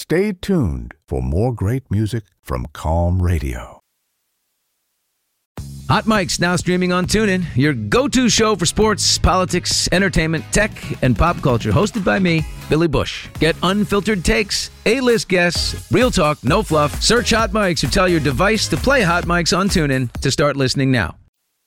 Stay tuned for more great music from Calm Radio. Hot Mic's now streaming on TuneIn, your go-to show for sports, politics, entertainment, tech, and pop culture. Hosted by me, Billy Bush. Get unfiltered takes, A-list guests, real talk, no fluff. Search Hot Mics or tell your device to play Hot Mics on TuneIn to start listening now.